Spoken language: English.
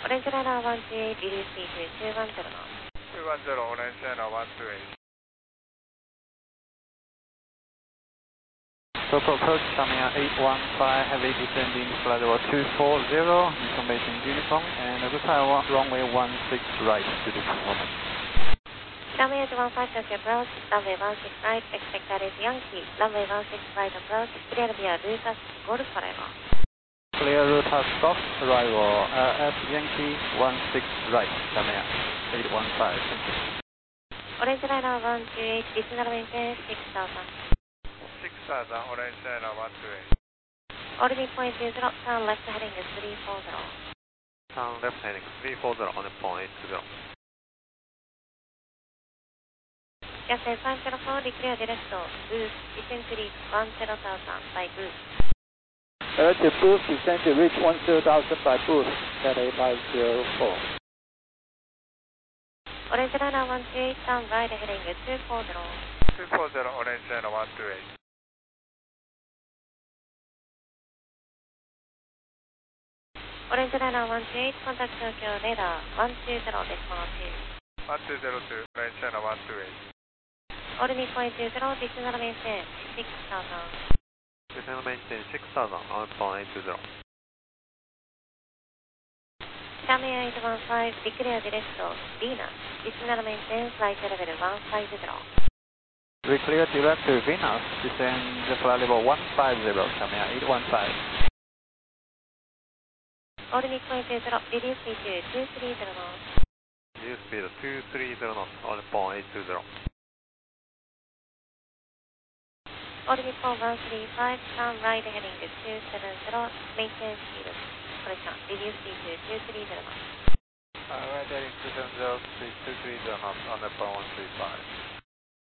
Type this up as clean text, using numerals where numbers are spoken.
Orange Liner 128, reduce speed to 210 knots. 210, Orange Liner 128. Total approach, Tamiya 815, heavy descending, flight level 240, information uniform, and retire runway 16 right to this moment. Tamiya 815, Tokyo approach, runway 16 right, expect that is Yankee, runway 16 right approach, clear via Lucas, Golf arrival. Clear route has stopped, arrival, at Yankee 16 right, Tamiya 815, thank you. Orange Liner 128, additional maintain 6000. 6000, Orange Liner 128. Ordinary point 20, turn left heading 340. Turn left heading 340 on the point 80. Gas 504, declare direct, boost, descent to reach 10,000 by boost. Relative boost, descent to reach 10,000 by boost, Cathay 504. Orange Liner 128, turn right heading 240. 240, Orange Liner 128. Orange Liner 128, contact Tokyo radar 120, decimal 2. 1202, Orange Liner 128. Ordinary point 20, additional maintain 6000. Descend maintain 6000 on point 80. Tamiya 815, declare direct, Venus, additional maintain flight level 150. We clear direct to Venus, descend the flight level 150, Tamiya 815. Ordinary point 20, reduce speed to 230 knots. Reduce speed 230 knots on point 80. Ordinary point 135, turn right heading 270, maintain speed. Correction, reduce speed to 230 knots. Right heading 270, speed 230 knots on the point 135.